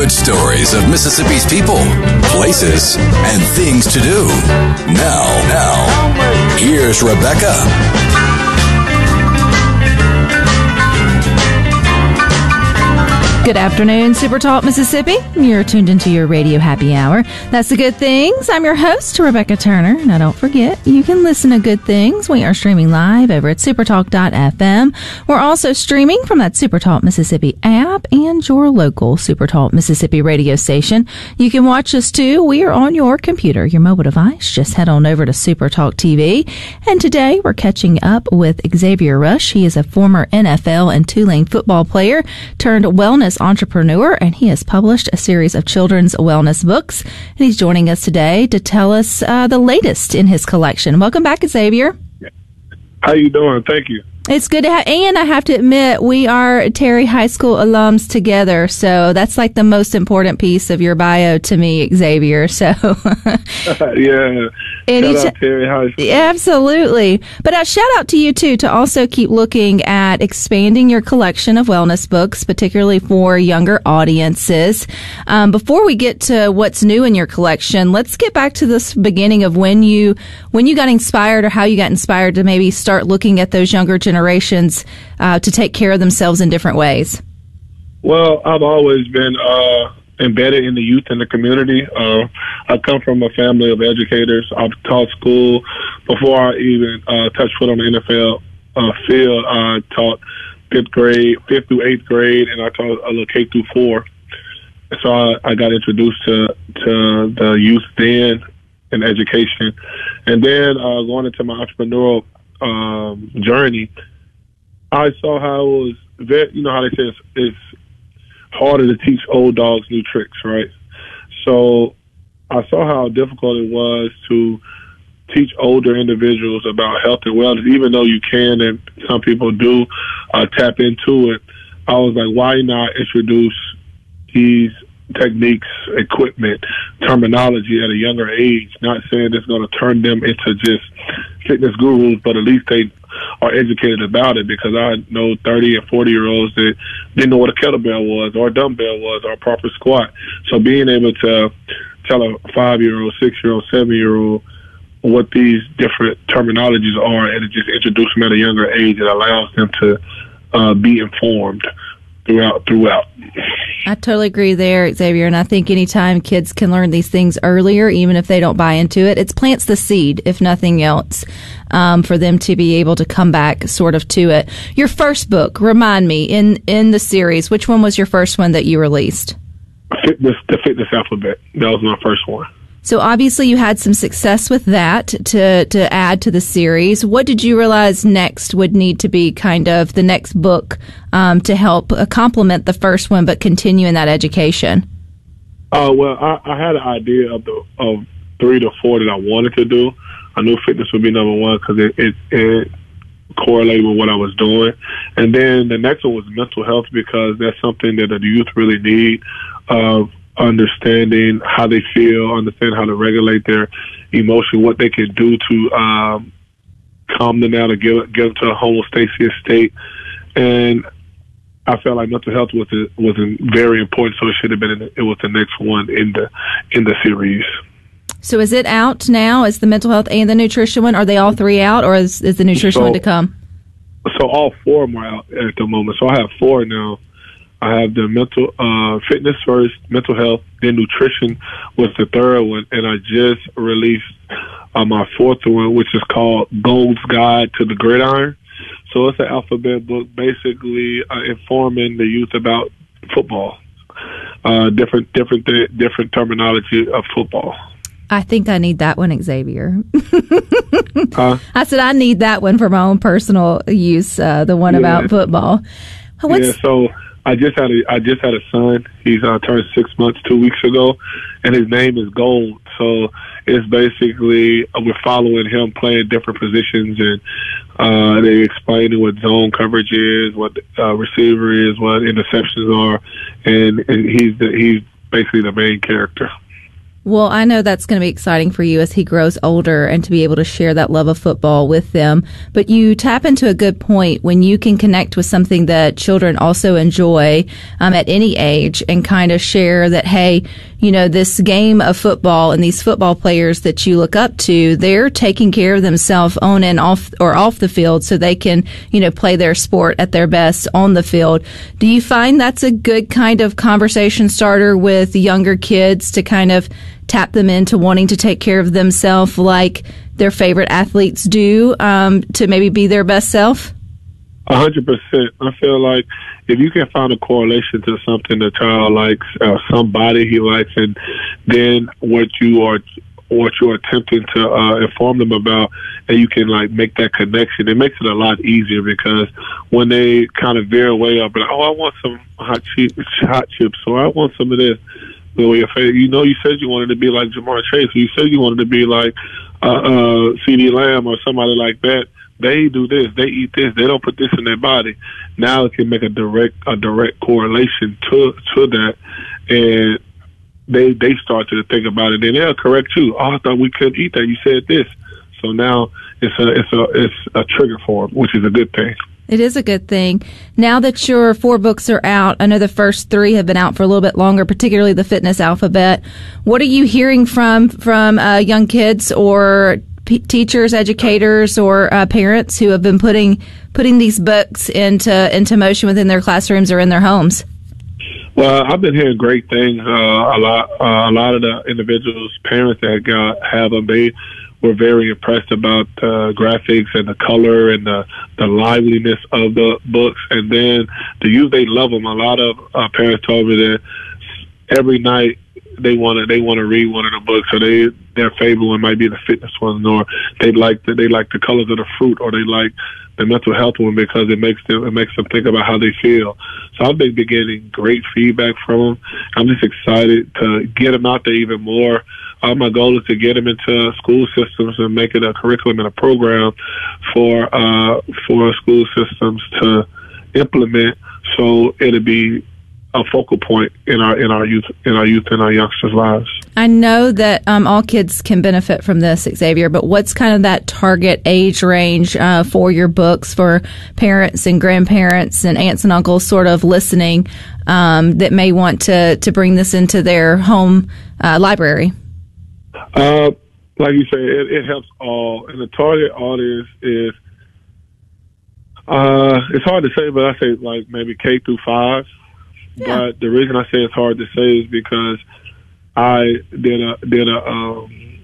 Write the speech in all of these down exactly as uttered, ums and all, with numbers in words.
Feel-good stories of Mississippi's people, places, and things to do. Now, now, here's Rebecca. Good afternoon, Super Talk Mississippi. You're tuned into your radio happy hour. That's the Good Things. I'm your host, Rebecca Turner. Now, don't forget, you can listen to Good Things. We are streaming live over at supertalk dot f m. We're also streaming from that Supertalk Mississippi app and your local Supertalk Mississippi radio station. You can watch us, too. We are on your computer, your mobile device. Just head on over to Supertalk T V. And today, we're catching up with Xavier Rush. He is a former N F L and Tulane football player turned wellness entrepreneur, and he has published a series of children's wellness books. And he's joining us today to tell us uh, the latest in his collection. Welcome back, Xavier. How you doing? Thank you. It's good to have, and I have to admit, we are Terry High School alums together, so that's like the most important piece of your bio to me, Xavier. So, yeah, Any shout out Terry High School. Absolutely. But a shout out to you too to also keep looking at expanding your collection of wellness books, particularly for younger audiences. Um, before we get to what's new in your collection, let's get back to this beginning of when you when you got inspired, or how you got inspired to maybe start looking at those younger generations. generations uh, to take care of themselves in different ways? Well, I've always been uh, embedded in the youth and the community. Uh, I come from a family of educators. I've taught school before I even uh, touched foot on the N F L uh, field. I taught fifth grade, fifth through eighth grade, and I taught a little K through four. So I, I got introduced to to the youth then in education, and then uh, going into my entrepreneurial Um, journey, I saw how it was very, you know how they say it's, it's harder to teach old dogs new tricks, right? So I saw how difficult it was to teach older individuals about health and wellness, even though you can, and some people do uh, tap into it. I was like, why not introduce these techniques, equipment, terminology at a younger age? Not saying it's going to turn them into just fitness gurus, but at least they are educated about it, because I know thirty and forty year olds that didn't know what a kettlebell was or a dumbbell was or a proper squat. So being able to tell a five year old, six year old, seven year old what these different terminologies are, and just introduce them at a younger age, it allows them to uh, be informed throughout throughout. I totally agree there, Xavier, and I think anytime kids can learn these things earlier, even if they don't buy into it, it plants the seed, if nothing else, um, for them to be able to come back sort of to it. Your first book, remind me, in, in the series, which one was your first one that you released? Fitness, the Fitness Alphabet. That was my first one. So obviously you had some success with that to to add to the series. What did you realize next would need to be kind of the next book um, to help uh, complement the first one, but continue in that education? Uh, well, I, I had an idea of the of three to four that I wanted to do. I knew fitness would be number one because it, it, it correlated with what I was doing. And then the next one was mental health, because that's something that the youth really need. Uh, understanding how they feel, understand how to regulate their emotion, what they can do to um, calm them down, to get, get them to a homeostasis state. And I felt like mental health was a, was a very important, so it should have been. In the, it was the next one in the in the series. So is it out now? Is the mental health and the nutrition one? Are they all three out, or is, is the nutrition so, one to come? So all four of them are out at the moment. So I have four now. I have the mental uh, fitness first, mental health, then nutrition was the third one, and I just released uh, my fourth one, which is called Gold's Guide to the Gridiron. So it's an alphabet book, basically uh, informing the youth about football, uh, different different th- different terminology of football. I think I need that one, Xavier. uh, I said I need that one for my own personal use, uh, the one yeah. about football. What's- yeah, so I just had a I just had a son. He's uh, turned six months two weeks ago, and his name is Gold. So it's basically uh, we're following him playing different positions, and uh, they explaining what zone coverage is, what uh, receiver is, what interceptions are, and, and he's the, he's basically the main character. Well, I know that's going to be exciting for you as he grows older and to be able to share that love of football with them. But you tap into a good point when you can connect with something that children also enjoy um, at any age and kind of share that, hey, you know, this game of football and these football players that you look up to, they're taking care of themselves on and off or off the field so they can, you know, play their sport at their best on the field. Do you find that's a good kind of conversation starter with younger kids to kind of tap them into wanting to take care of themselves like their favorite athletes do, um, to maybe be their best self? A hundred percent. I feel like if you can find a correlation to something the child likes, uh, somebody he likes, and then what you are what you're attempting to uh, inform them about, and you can like make that connection, it makes it a lot easier because when they kind of veer away up, like, oh, I want some hot chips, hot chips, or I want some of this. Well, you know, you said you wanted to be like Jamar Chase, or you said you wanted to be like uh, uh, CeeDee Lamb or somebody like that. They do this, they eat this, they don't put this in their body. Now it can make a direct a direct correlation to to that, and they they start to think about it. Then they'll correct you. Oh, I thought we couldn't eat that. You said this, so now it's a it's a it's a trigger for them, which is a good thing. It is a good thing. Now that your four books are out, I know the first three have been out for a little bit longer, particularly the Fitness Alphabet. What are you hearing from from uh, young kids or p- teachers, educators, or uh, parents who have been putting putting these books into into motion within their classrooms or in their homes? Well, I've been hearing great things. Uh, a lot, uh, a lot of the individuals, parents that got have them, they were very impressed about the graphics and the color and the, the liveliness of the books. And then the youth, they love them. A lot of uh, parents told me that every night they want to they want to read one of the books, or they their favorite one might be the fitness one, or they like the, they like the colors of the fruit, or they like the mental health one because it makes them it makes them think about how they feel. So I've been getting great feedback from them. I'm just excited to get them out there even more. Uh, my goal is to get them into school systems and make it a curriculum and a program for uh, for school systems to implement, so it'll be a focal point in our in our youth in our youth and our youngsters' lives. I know that um, all kids can benefit from this, Xavier, but what's kind of that target age range uh, for your books for parents and grandparents and aunts and uncles sort of listening um, that may want to, to bring this into their home uh, library? Uh, like you say, it, it helps all, and the target audience is uh, it's hard to say, but I say like maybe K through five. Yeah. But the reason I say it's hard to say is because I did a did a um,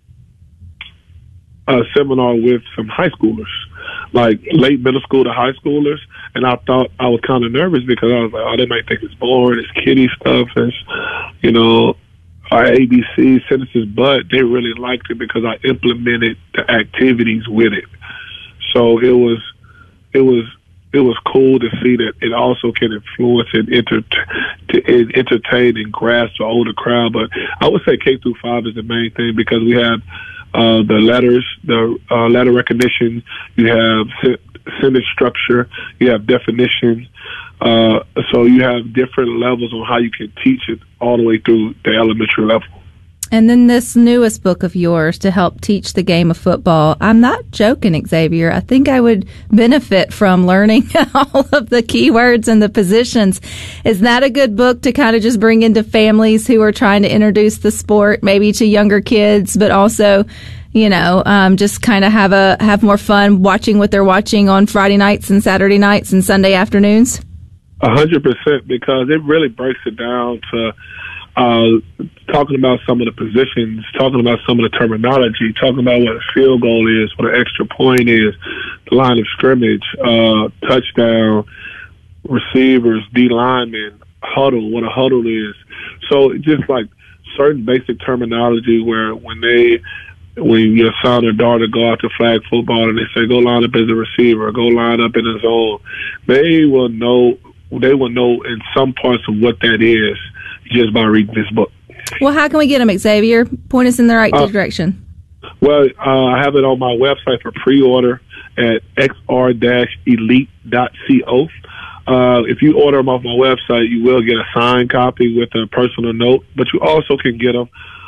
a seminar with some high schoolers, like late middle school to high schoolers, and I thought I was kind of nervous because I was like, oh, they might think it's boring, it's kiddie stuff, it's you know. Our A B C sentences, but they really liked it because I implemented the activities with it. So it was, it was, it was cool to see that it also can influence and enter, to entertain and grasp the older crowd. But I would say K through five is the main thing because we have uh, the letters, the uh, letter recognition, you have sentence structure, you have definition. Uh, so you have different levels on how you can teach it all the way through the elementary level. And then this newest book of yours to help teach the game of football. I'm not joking, Xavier. I think I would benefit from learning all of the keywords and the positions. Is that a good book to kind of just bring into families who are trying to introduce the sport, maybe to younger kids, but also, you know, um, just kind of have a have more fun watching what they're watching on Friday nights and Saturday nights and Sunday afternoons? A hundred percent, because it really breaks it down to uh, talking about some of the positions, talking about some of the terminology, talking about what a field goal is, what an extra point is, the line of scrimmage, uh, touchdown, receivers, D linemen, huddle, what a huddle is. So just like certain basic terminology where when they when your son or daughter go out to flag football and they say, go line up as a receiver, go line up in a zone, they will know they will know in some parts of what that is just by reading this book. Well, how can we get them, Xavier? Point us in the right uh, direction. Well, uh, I have it on my website for pre-order at x r dash elite dot co. Uh, if you order them off my website, you will get a signed copy with a personal note, but you also can get them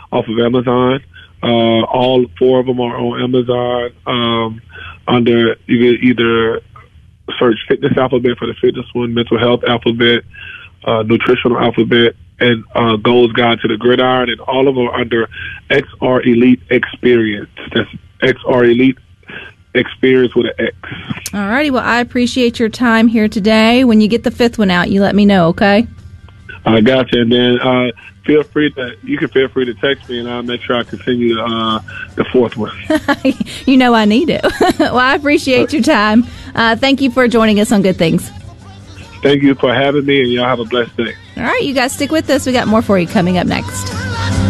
off of Amazon. Uh, all four of them are on Amazon. Um, under you can either search Fitness Alphabet for the fitness one, Mental Health Alphabet, uh, Nutritional Alphabet, and uh, Goals Guide to the Gridiron, and all of them are under X R Elite Experience. That's X R Elite Experience with an X. All righty. Well, I appreciate your time here today. When you get the fifth one out, you let me know, okay? I got you. And then uh, feel free to, you can feel free to text me, and I'll make sure I can send you uh, the fourth one. You know I need it. Well, I appreciate your time. Uh, thank you for joining us on Good Things. Thank you for having me, and y'all have a blessed day. All right, you guys stick with us. We got more for you coming up next.